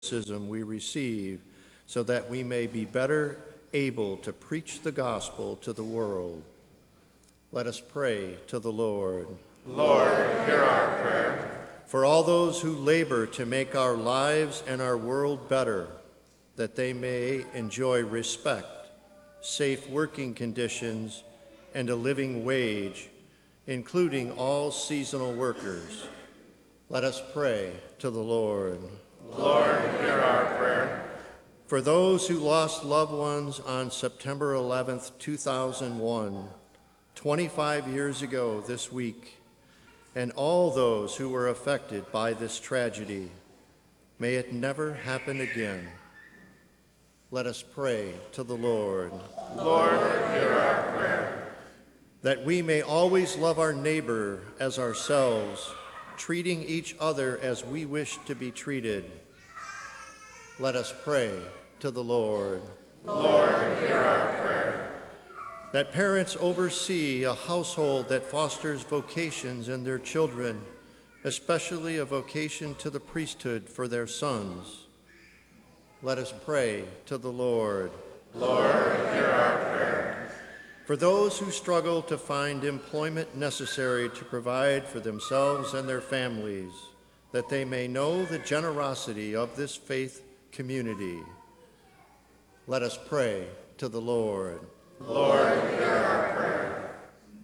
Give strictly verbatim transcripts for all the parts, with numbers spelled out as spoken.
criticism we receive, so that we may be better able to preach the gospel to the world. Let us pray to the Lord. Lord, hear our prayer. For all those who labor to make our lives and our world better, that they may enjoy respect, safe working conditions, and a living wage, including all seasonal workers. Let us pray to the Lord. Lord, hear our prayer. For those who lost loved ones on September eleventh, two thousand one, twenty-five years ago this week, and all those who were affected by this tragedy, may it never happen again. Let us pray to the Lord. Lord, hear our prayer. That we may always love our neighbor as ourselves, treating each other as we wish to be treated. Let us pray to the Lord. Lord, hear our prayer. That parents oversee a household that fosters vocations in their children, especially a vocation to the priesthood for their sons. Let us pray to the Lord. Lord, hear our prayer. For those who struggle to find employment necessary to provide for themselves and their families, that they may know the generosity of this faith community. Let us pray to the Lord. Lord, hear our prayer.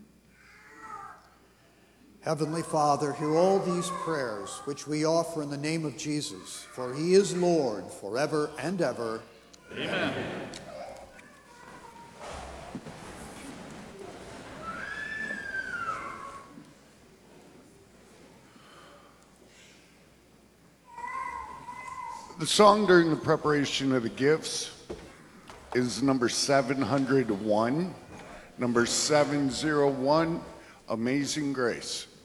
Heavenly Father, hear all these prayers which we offer in the name of Jesus, for he is Lord forever and ever. Amen. The song during the preparation of the gifts is number seven hundred one, number seven oh one, Amazing Grace.